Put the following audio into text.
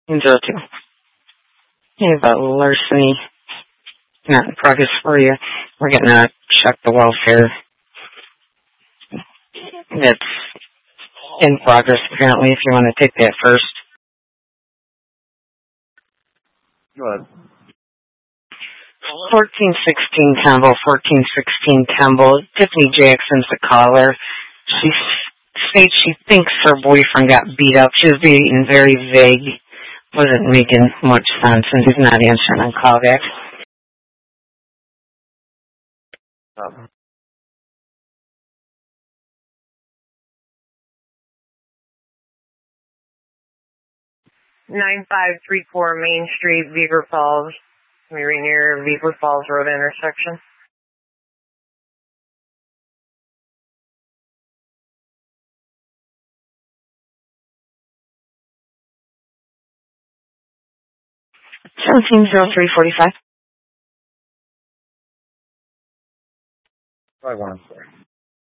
02. Hey, about larceny. Not in progress for you. We're going to check the welfare. That's in progress, apparently, if you want to take that first. Go ahead. 1416 Temple, 1416 Temple. Tiffany Jackson's the caller. She states she thinks her boyfriend got beat up. She was being very vague. Wasn't making much sense, and he's not answering on callback. $9534 Main Street, Beaver Falls. We're near Beaver Falls Road intersection. $1703.45. Probably one, sorry.